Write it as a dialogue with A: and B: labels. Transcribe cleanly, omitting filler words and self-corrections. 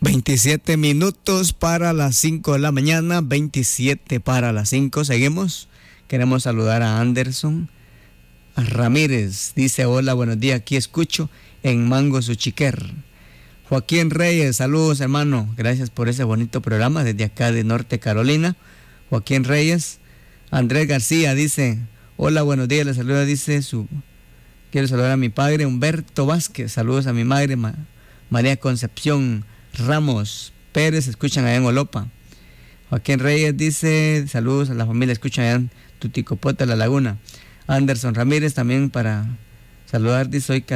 A: 27 minutos para las 5 de la mañana, 27 para las 5. Seguimos. Queremos saludar a Anderson Ramírez. Dice: hola, buenos días, aquí escucho en Mango Suchiquer. Joaquín Reyes, saludos, hermano. Gracias por ese bonito programa desde acá de Norte Carolina. Joaquín Reyes. Andrés García dice: hola, buenos días, le saluda, dice quiero saludar a mi padre Humberto Vázquez. Saludos a mi madre María Concepción Ramos Pérez, escuchan allá en Olopa. Joaquín Reyes dice: saludos a la familia, escuchan allá en Tuticopota, La Laguna. Anderson Ramírez también para saludar, dice: hoy